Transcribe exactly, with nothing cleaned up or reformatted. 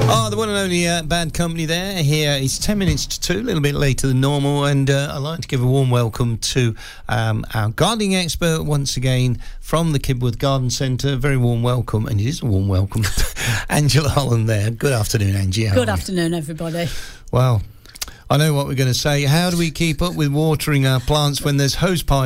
Oh, the one and only uh, Bad Company there. Here it's ten minutes to two, a little bit later than normal, and uh, I'd like to give a warm welcome to um, our gardening expert once again from the Kidworth Garden Centre. Very warm welcome, and it is a warm welcome. Angela Holland there. Good afternoon, Angie. How Good are you? afternoon, everybody. Well, I know what we're going to say. How do we keep up with watering our plants when there's hose pipes